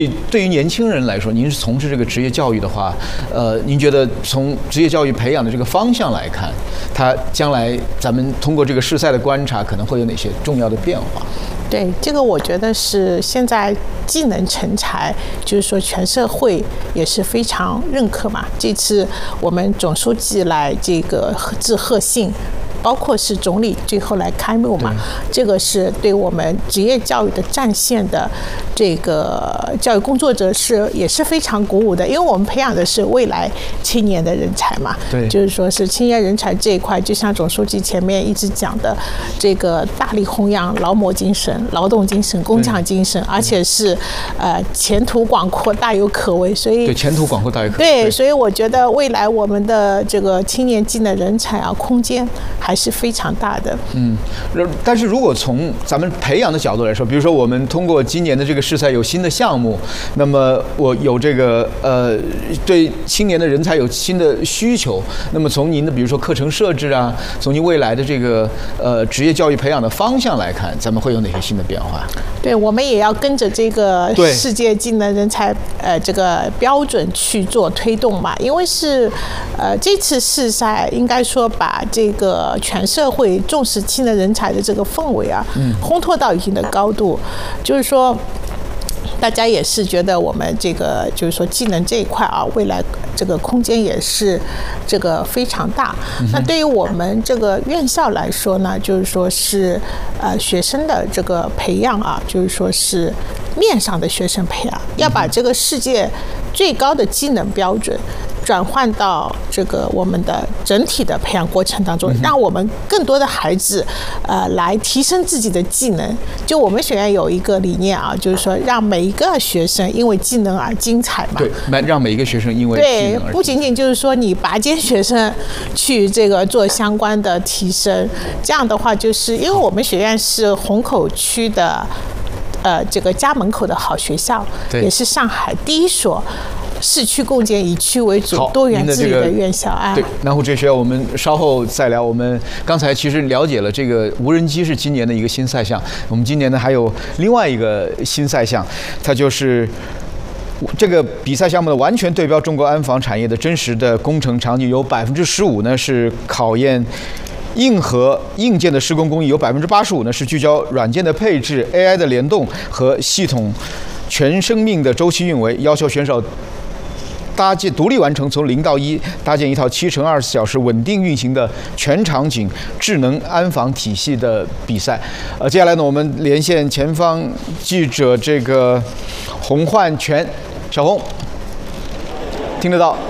对于年轻人来说，您是从事这个职业教育的话，您觉得从职业教育培养的这个方向来看，它将来咱们通过这个试赛的观察，可能会有哪些重要的变化？ 对，这个我觉得是现在技能成才，就是说全社会也是非常认可嘛。这次我们总书记来这个致贺信。包括是总理最后来开幕嘛，这个是对我们职业教育的战线的这个教育工作者也是非常鼓舞的，因为我们培养的是未来青年的人才嘛， 对， 就是说是青年人才这一块，就像总书记前面一直讲的，这个大力弘扬劳模精神、劳动精神、工匠精神，而且是前途广阔、大有可为，所以对前途广阔、大有可为。 对，所以我觉得未来我们的这个青年技能人才啊，空间还是非常大的。 但是如果从咱们培养的角度来说，比如说我们通过今年的这个试赛有新的项目，那么我有这个对青年的人才有新的需求，那么从您的比如说课程设置啊，从您未来的这个职业教育培养的方向来看，咱们会有哪些新的变化？ 对，我们也要跟着这个世界技能人才这个标准去做推动嘛，因为是这次试赛应该说把这个全社会重视技能人才的这个氛围啊，烘托到一定的高度，就是说。大家也是觉得我们这个就是说技能这一块啊，未来这个空间也是这个非常大。那对于我们这个院校来说呢，就是说是学生的这个培养啊，就是说是面上的学生培养，要把这个世界最高的技能标准转换到这个我们的整体的培养过程当中，让我们更多的孩子来提升自己的技能。就我们学院有一个理念啊，就是说让每一个学生因为技能而精彩嘛。 对，让每一个学生因为技能而精彩。 对，不仅仅就是说你拔尖学生去这个做相关的提升，这样的话就是因为我们学院是虹口区的这个家门口的好学校，也是上海第一所市区共建以区为主多元治理的院校。 对，南湖职业学校我们稍后再聊。我们刚才其实了解了这个无人机是今年的一个新赛项，我们今年呢还有另外一个新赛项，它就是这个比赛项目的完全对标中国安防产业的真实的工程场景，有15%呢是考验硬核硬件的施工工艺，有85%呢是聚焦软件的配置、AI 的联动和系统全生命的周期运维，要求选手搭建独立完成从0到1，搭建一套7×24小时稳定运行的全场景智能安防体系的比赛。接下来呢，我们连线前方记者这个洪焕全，小洪，听得到？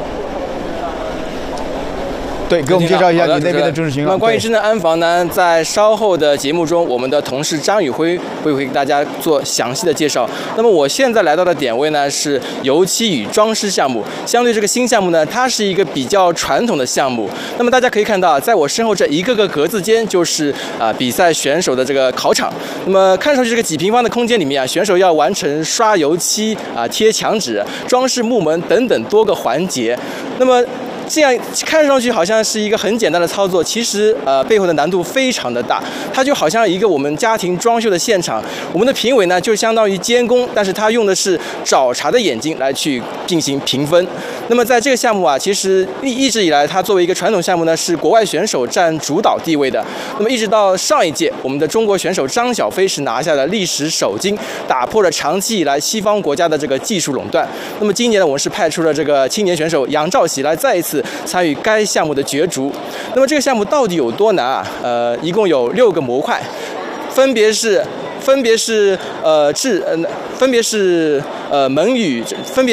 对，给我们介绍一下你那边的真实情况。 那关于智能安防呢，在稍后的节目中，我们的同事张宇辉会给大家做详细的介绍。那么我现在来到的点位呢是油漆与装饰项目。相对这个新项目呢，它是一个比较传统的项目。那么大家可以看到，在我身后这一个个格子间就是比赛选手的这个考场。那么看上去这个几平方的空间里面啊，选手要完成刷油漆贴墙纸、装饰木门等等多个环节。那么这样看上去好像是一个很简单的操作，其实背后的难度非常的大。它就好像一个我们家庭装修的现场，我们的评委呢就相当于监工，但是他用的是找茬的眼睛来去进行评分。那么在这个项目啊，其实一直以来它作为一个传统项目呢，是国外选手占主导地位的。那么一直到上一届，我们的中国选手张小飞是拿下了历史首金，打破了长期以来西方国家的这个技术垄断。那么今年呢，我们是派出了这个青年选手杨兆喜来再一次参与该项目的角逐。那么这个项目到底有多难啊？一共有6个模块，分别是门语，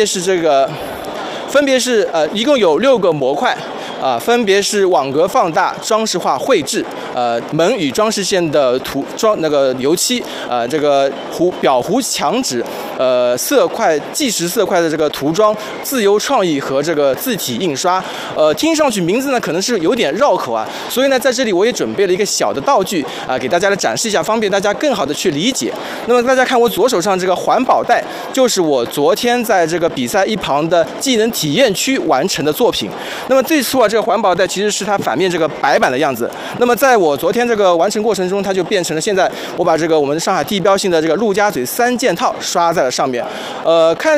一共有6个模块。分别是网格放大、装饰化绘制、门与装饰线的油漆、这个表糊墙纸、计时色块的这个涂装、自由创意和这个字体印刷。听上去名字呢可能是有点绕口啊，所以呢在这里我也准备了一个小的道具给大家来展示一下，方便大家更好的去理解。那么大家看我左手上这个环保袋，就是我昨天在这个比赛一旁的技能体验区完成的作品。那么最初这个环保袋其实是它反面这个白板的样子。那么在我昨天这个完成过程中，它就变成了现在我把这个我们上海地标性的这个陆家嘴3件套刷在了了上面。看